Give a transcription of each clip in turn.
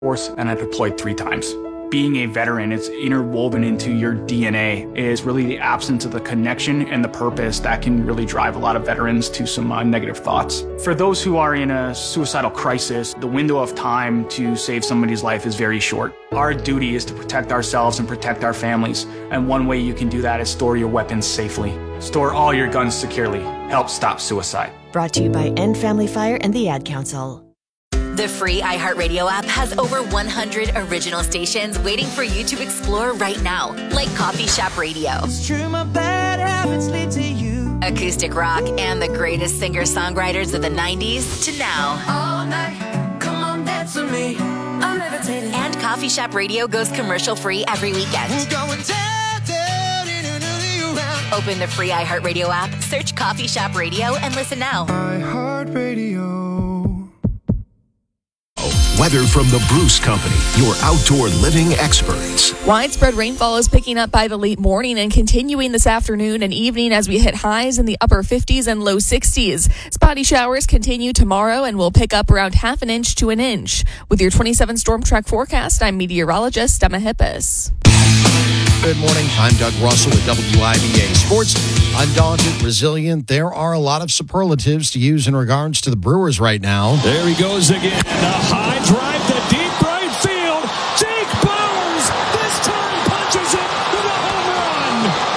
Force, and I deployed 3 times. Being a veteran, it's interwoven into your DNA. It is really the absence of the connection and the purpose that can really drive a lot of veterans to some negative thoughts. For those who are in a suicidal crisis, the window of time to save somebody's life is very short. Our duty is to protect ourselves and protect our families, and one way you can do that is store your weapons safely. Store all your guns securely. Help stop suicide. Brought to you by End Family Fire and the Ad Council. The free iHeartRadio app has over 100 original stations waiting for you to explore right now, like Coffee Shop Radio, It's true, my bad habits lead to you. acoustic rock, and the greatest singer-songwriters of the 90s to now. All night, come on, dance with me. I'm levitating. And Coffee Shop Radio goes commercial-free every weekend. We're going down, down, in another round. Open the free iHeartRadio app, search Coffee Shop Radio, and listen now. iHeartRadio. Weather from the Bruce Company, your outdoor living experts. Widespread rainfall is picking up by the late morning and continuing this afternoon and evening as we hit highs in the upper 50s and low 60s. Spotty showers continue tomorrow and will pick up around half an inch to an inch. With your 27 Storm Track forecast, I'm meteorologist Emma Hippis. Good morning. I'm Doug Russell with WIBA Sports. Undaunted, resilient. There are a lot of superlatives to use in regards to the Brewers right now. There he goes again. The high drive to deep right field. Jake Bowers this time punches it with a home run.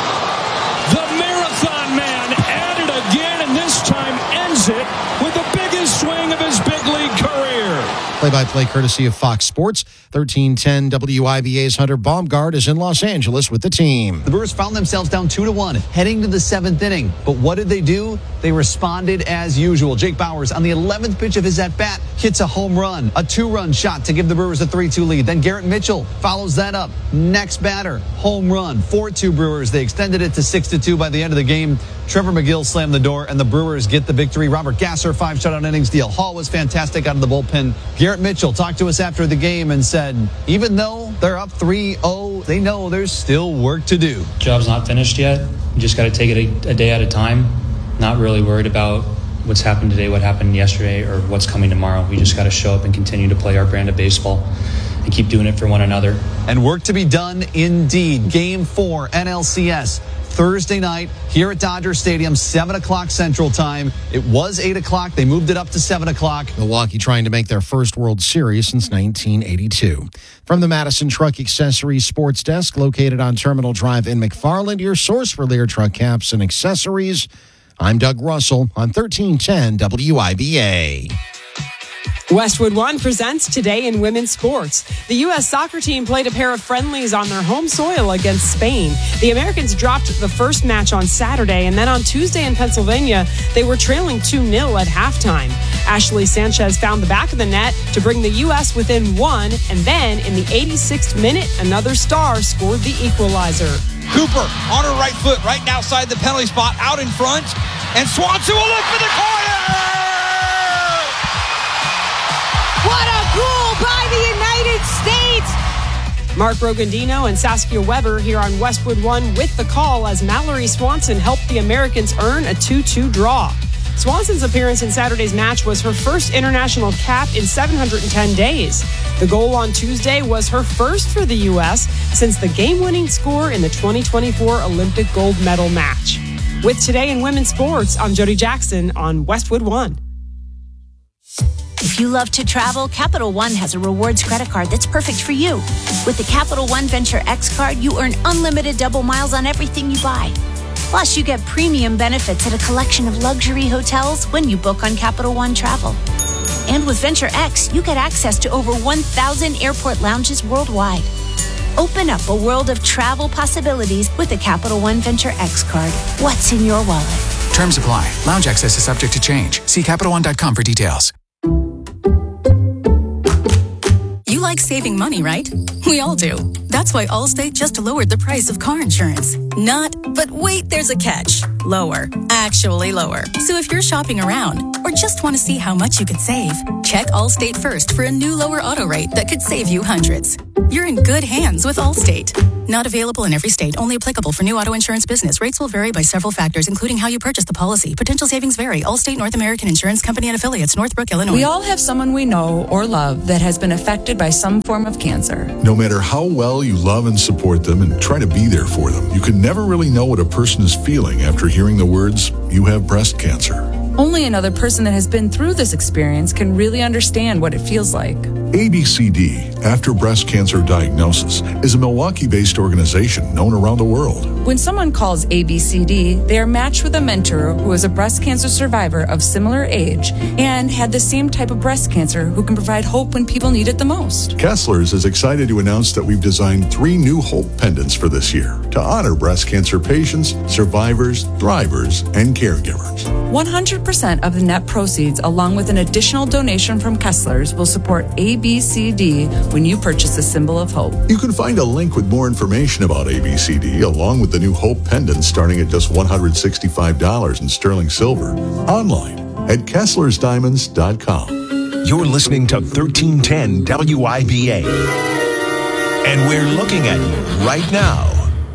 The Marathon Man at it again, and this time ends it with the biggest swing of his big league career. Play-by-play courtesy of Fox Sports. 1310 WIBA's Hunter Baumgart is in Los Angeles with the team. The Brewers found themselves down 2-1 heading to the 7th inning. But what did they do? They responded as usual. Jake Bowers, on the 11th pitch of his at-bat, hits a home run, a 2-run shot to give the Brewers a 3-2 lead. Then Garrett Mitchell follows that up. Next batter, home run, 4-2 Brewers. They extended it to 6-2 by the end of the game. Trevor McGill slammed the door, and the Brewers get the victory. Robert Gasser, 5 shutout innings. DL Hall was fantastic out of the bullpen. Garrett Mitchell talked to us after the game and said, even though they're up 3-0, they know there's still work to do. Job's not finished yet. You just got to take it a day at a time. Not really worried about what's happened today, what happened yesterday, or what's coming tomorrow. We just got to show up and continue to play our brand of baseball and keep doing it for one another. And work to be done indeed. Game 4, NLCS. Thursday night here at Dodger Stadium, 7 o'clock Central Time. It was 8 o'clock. They moved it up to 7 o'clock. Milwaukee trying to make their first World Series since 1982. From the Madison Truck Accessories Sports Desk, located on Terminal Drive in McFarland, your source for Lear truck caps and accessories. I'm Doug Russell on 1310 WIBA. Westwood One presents Today in Women's Sports. The U.S. soccer team played a pair of friendlies on their home soil against Spain. The Americans dropped the first match on Saturday, and then on Tuesday in Pennsylvania, they were trailing 2-0 at halftime. Ashley Sanchez found the back of the net to bring the U.S. within 1, and then in the 86th minute, another star scored the equalizer. Cooper on her right foot, right outside the penalty spot, out in front, and Swanson will look for the corner! What a goal by the United States! Mark Rogandino and Saskia Weber here on Westwood One with the call as Mallory Swanson helped the Americans earn a 2-2 draw. Swanson's appearance in Saturday's match was her first international cap in 710 days. The goal on Tuesday was her first for the U.S. since the game-winning score in the 2024 Olympic gold medal match. With Today in Women's Sports, I'm Jody Jackson on Westwood One. If you love to travel, Capital One has a rewards credit card that's perfect for you. With the Capital One Venture X card, you earn unlimited double miles on everything you buy. Plus, you get premium benefits at a collection of luxury hotels when you book on Capital One Travel. And with Venture X, you get access to over 1,000 airport lounges worldwide. Open up a world of travel possibilities with the Capital One Venture X card. What's in your wallet? Terms apply. Lounge access is subject to change. See CapitalOne.com for details. You like saving money, right? We all do. That's why Allstate just lowered the price of car insurance. Not, but wait, there's a catch. Lower. Actually lower. So if you're shopping around or just want to see how much you could save, check Allstate first for a new lower auto rate that could save you hundreds. You're in good hands with Allstate. Not available in every state. Only applicable for new auto insurance business. Rates will vary by several factors, including how you purchase the policy. Potential savings vary. Allstate North American Insurance Company and affiliates, Northbrook, Illinois. We all have someone we know or love that has been affected by some form of cancer. No matter how well you love and support them and try to be there for them, you can never really know what a person is feeling after hearing the words, "You have breast cancer." Only another person that has been through this experience can really understand what it feels like. ABCD, After Breast Cancer Diagnosis, is a Milwaukee-based organization known around the world. When someone calls ABCD, they are matched with a mentor who is a breast cancer survivor of similar age and had the same type of breast cancer who can provide hope when people need it the most. Kessler's is excited to announce that we've designed 3 new Hope pendants for this year to honor breast cancer patients, survivors, thrivers, and caregivers. 100% of the net proceeds, along with an additional donation from Kessler's, will support ABCD when you purchase a symbol of hope. You can find a link with more information about ABCD, along with the new Hope pendants starting at just $165 in sterling silver, online at KesslersDiamonds.com. You're listening to 1310 WIBA. And we're looking at you right now.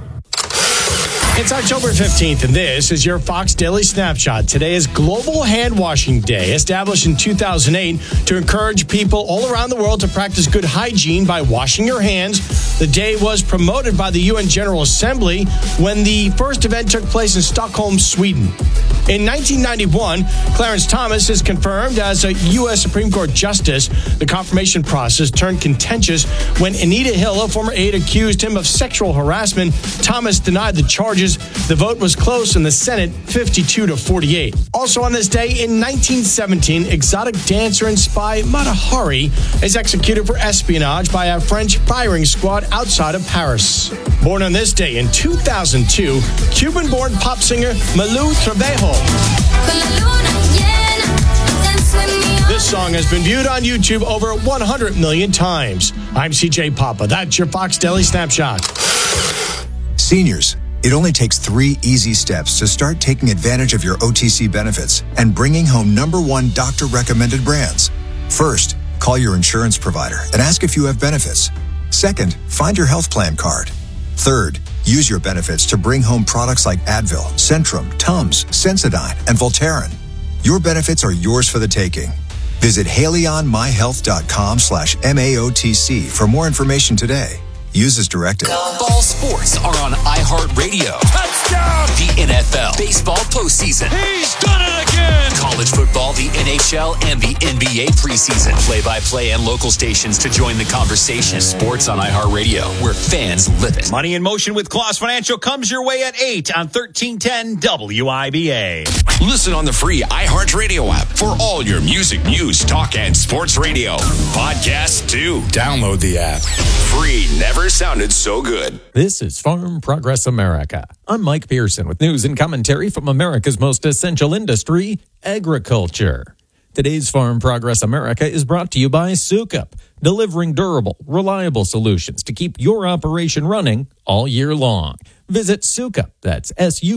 It's October 15th, and this is your Fox Daily Snapshot. Today is Global Hand Washing Day, established in 2008 to encourage people all around the world to practice good hygiene by washing your hands. The day was promoted by the UN General Assembly when the first event took place in Stockholm, Sweden. In 1991, Clarence Thomas is confirmed as a U.S. Supreme Court Justice. The confirmation process turned contentious when Anita Hill, a former aide, accused him of sexual harassment. Thomas denied the charges. The vote was close in the Senate, 52-48. Also on this day, in 1917, exotic dancer and spy Mata Hari is executed for espionage by a French firing squad outside of Paris. Born on this day in 2002, Cuban-born pop singer Malou Trevejo. This song has been viewed on YouTube over 100 million times. I'm CJ Papa. That's your Fox Daily Snapshot. Seniors, it only takes 3 easy steps to start taking advantage of your OTC benefits and bringing home #1 doctor-recommended brands. First, call your insurance provider and ask if you have benefits. Second, find your health plan card. Third, use your benefits to bring home products like Advil, Centrum, Tums, Sensodyne, and Voltaren. Your benefits are yours for the taking. Visit HaleyOnMyHealth.com/MAOTC for more information today. Use as directed. All sports are on iHeartRadio. Touchdown! The NFL, baseball postseason. He's done it again! College football, the NHL, and the NBA preseason. Play-by-play and local stations to join the conversation. Sports on iHeartRadio, where fans live it. Money in Motion with Claus Financial comes your way at 8 on 1310 WIBA. Listen on the free iHeartRadio app for all your music, news, talk, and sports radio. Podcasts, too. Download the app. Free. Never sounded so good. This is Farm Progress America. I'm Mike Pearson with news and commentary from America's most essential industry, agriculture. Today's Farm Progress America is brought to you by Sukup, delivering durable, reliable solutions to keep your operation running all year long. Visit Sukup, that's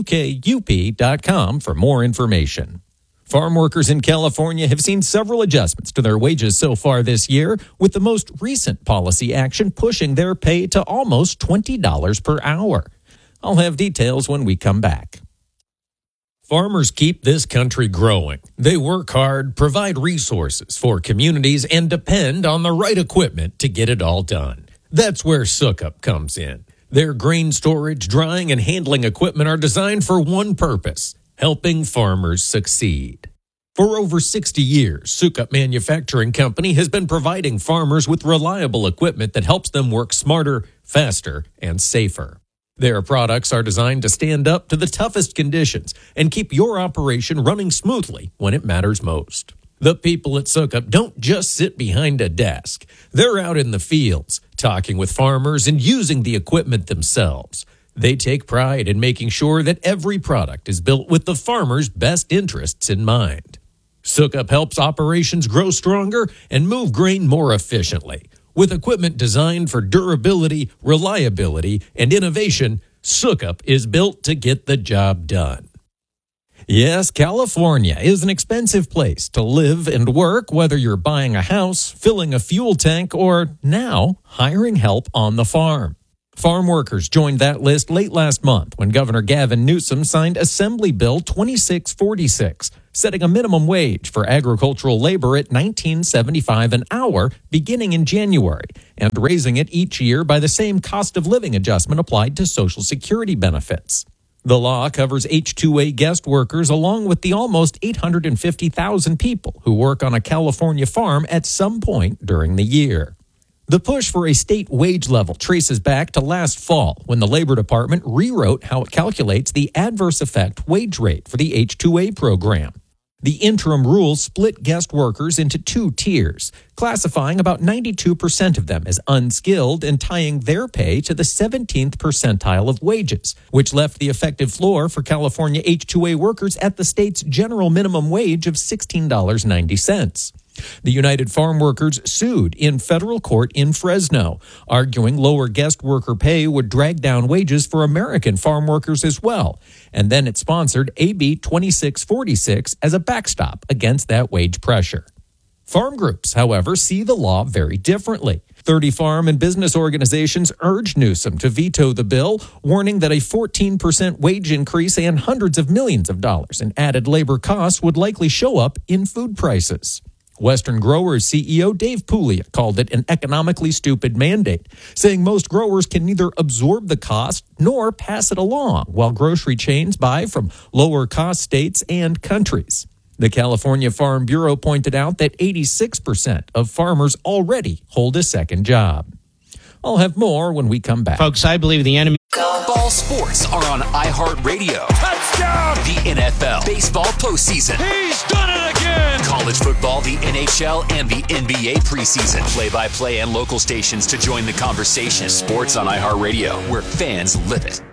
SUKUP.com for more information. Farm workers in California have seen several adjustments to their wages so far this year, with the most recent policy action pushing their pay to almost $20 per hour. I'll have details when we come back. Farmers keep this country growing. They work hard, provide resources for communities, and depend on the right equipment to get it all done. That's where Sukup comes in. Their grain storage, drying, and handling equipment are designed for one purpose: helping farmers succeed. For over 60 years, Sukup Manufacturing Company has been providing farmers with reliable equipment that helps them work smarter, faster, and safer. Their products are designed to stand up to the toughest conditions and keep your operation running smoothly when it matters most. The people at Sukup don't just sit behind a desk. They're out in the fields, talking with farmers and using the equipment themselves. They take pride in making sure that every product is built with the farmer's best interests in mind. Sukup helps operations grow stronger and move grain more efficiently. With equipment designed for durability, reliability, and innovation, Sukup is built to get the job done. Yes, California is an expensive place to live and work, whether you're buying a house, filling a fuel tank, or now hiring help on the farm. Farm workers joined that list late last month when Governor Gavin Newsom signed Assembly Bill 2646, setting a minimum wage for agricultural labor at $19.75 an hour beginning in January and raising it each year by the same cost of living adjustment applied to Social Security benefits. The law covers H-2A guest workers along with the almost 850,000 people who work on a California farm at some point during the year. The push for a state wage level traces back to last fall when the Labor Department rewrote how it calculates the adverse effect wage rate for the H-2A program. The interim rule split guest workers into two tiers, classifying about 92% of them as unskilled and tying their pay to the 17th percentile of wages, which left the effective floor for California H-2A workers at the state's general minimum wage of $16.90. The United Farm Workers sued in federal court in Fresno, arguing lower guest worker pay would drag down wages for American farm workers as well. And then it sponsored AB 2646 as a backstop against that wage pressure. Farm groups, however, see the law very differently. 30 farm and business organizations urged Newsom to veto the bill, warning that a 14% wage increase and hundreds of millions of dollars in added labor costs would likely show up in food prices. Western Growers CEO Dave Puglia called it an economically stupid mandate, saying most growers can neither absorb the cost nor pass it along, while grocery chains buy from lower-cost states and countries. The California Farm Bureau pointed out that 86% of farmers already hold a second job. I'll have more when we come back. Folks, I believe the enemy... Ball sports are on iHeartRadio. Touchdown! The NFL, baseball postseason. He's done it again! College football, the NHL, and the NBA preseason. Play-by-play and local stations to join the conversation. Sports on iHeartRadio, where fans live it.